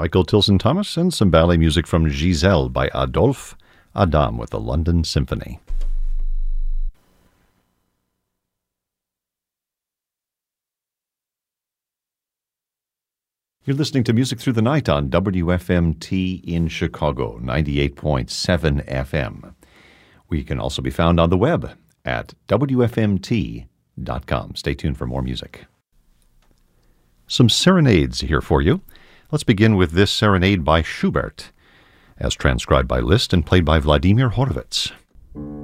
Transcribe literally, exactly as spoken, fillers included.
Michael Tilson Thomas, and some ballet music from Giselle by Adolphe Adam with the London Symphony. You're listening to Music Through the Night on W F M T in Chicago, ninety-eight point seven F M. We can also be found on the web at W F M T dot com. Stay tuned for more music. Some serenades here for you. Let's begin with this serenade by Schubert, as transcribed by Liszt and played by Vladimir Horowitz.